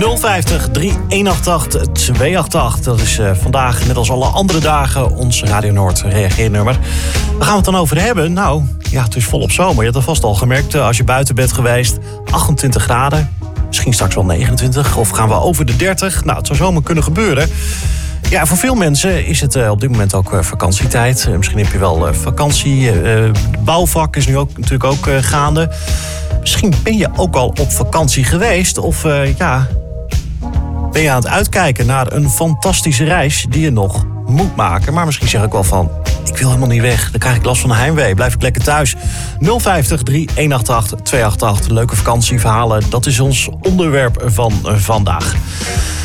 050 388 288. Dat is vandaag, net als alle andere dagen, ons Radio Noord reageernummer. Waar gaan we het dan over hebben? Nou, ja, het is volop zomer. Je hebt het vast al gemerkt als je buiten bent geweest. 28 graden, misschien straks wel 29. Of gaan we over de 30? Nou, het zou zomaar kunnen gebeuren. Ja, voor veel mensen is het op dit moment ook vakantietijd. Misschien heb je wel vakantie. Bouwvak is nu ook, natuurlijk ook gaande. Misschien ben je ook al op vakantie geweest. Of ben je aan het uitkijken naar een fantastische reis die je nog moet maken. Maar misschien zeg ik wel van, ik wil helemaal niet weg. Dan krijg ik last van de heimwee. Blijf ik lekker thuis. 050 388 288. Leuke vakantieverhalen. Dat is ons onderwerp van vandaag.